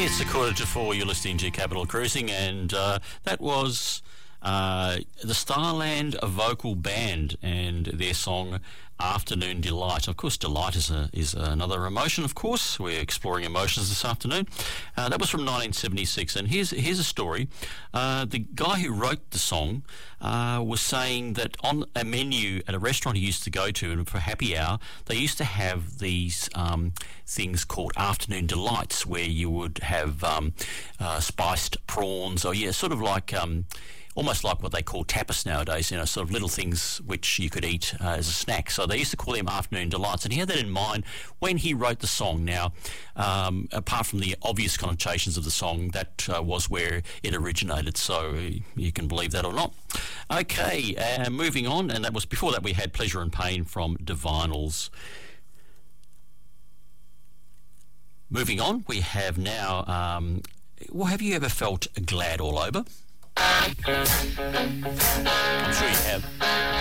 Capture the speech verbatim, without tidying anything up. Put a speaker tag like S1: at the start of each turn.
S1: It's a quarter to four. You're listening to Capital Cruising, and uh, that was uh, the Starland Vocal Band and their song Afternoon Delight. Of course, delight is a, is another emotion, of course. We're exploring emotions this afternoon. Uh, that was from nineteen seventy-six, and here's here's a story. Uh, the guy who wrote the song uh, was saying that on a menu at a restaurant he used to go to, and for happy hour, they used to have these um, things called afternoon delights, where you would have um, uh, spiced prawns, or yeah, sort of like... Um, almost like what they call tapas nowadays, you know, sort of little things which you could eat uh, as a snack. So they used to call them afternoon delights, and he had that in mind when he wrote the song. Now, um, apart from the obvious connotations of the song, that uh, was where it originated, so you can believe that or not. Okay, uh, moving on, and that was before that we had Pleasure and Pain from Divinals. Moving on, we have now, um, well, have you ever felt glad all over?